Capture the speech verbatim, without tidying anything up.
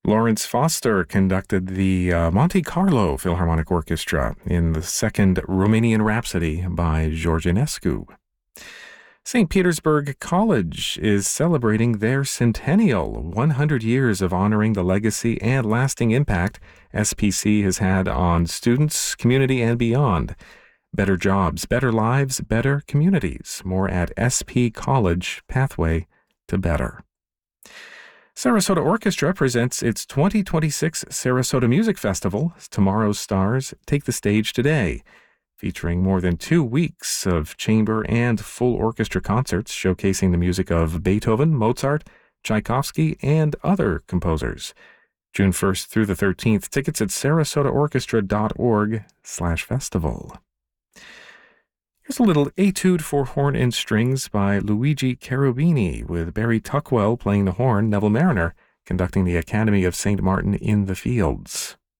Lawrence Foster conducted the uh, Monte Carlo Philharmonic Orchestra in the second Romanian Rhapsody by George Enescu. Saint Petersburg College is celebrating their centennial, one hundred years of honoring the legacy and lasting impact S P C has had on students, community, and beyond. Better jobs, better lives, better communities. More at S P College, Pathway to Better. Sarasota Orchestra presents its twenty twenty-six Sarasota Music Festival. Tomorrow's stars take the stage today, featuring more than two weeks of chamber and full orchestra concerts showcasing the music of Beethoven, Mozart, Tchaikovsky, and other composers. June first through the thirteenth. Tickets at sarasotaorchestra.org slash festival. Here's a little etude for horn and strings by Luigi Cherubini, with Barry Tuckwell playing the horn, Neville Mariner conducting the Academy of Saint Martin in the Fields.